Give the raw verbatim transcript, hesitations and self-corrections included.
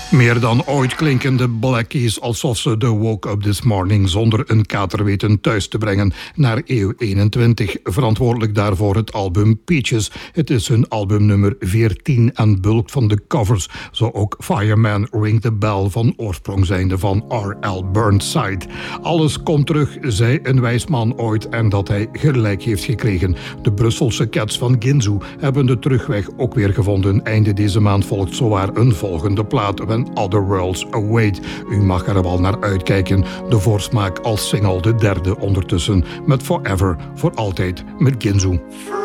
Meer dan ooit klinken de Black Keys alsof ze de Woke Up This Morning zonder een kater weten thuis te brengen naar eeuw eenentwintig. Verantwoordelijk daarvoor het album Peaches. Het is hun album nummer veertien en bulkt van de covers. Zo ook Fireman Ring the Bell, van oorsprong zijnde van R L Burnside. Alles komt terug, zei een wijs man ooit, en dat hij gelijk heeft gekregen. De Brusselse Cats van Ginzu hebben de terugweg ook weer gevonden. Einde deze maand volgt zowaar een volgende plaat, When Other Worlds Await. U mag er wel naar uitkijken. De voorsmaak als single, de derde ondertussen, met Forever, voor altijd, met Ginzu.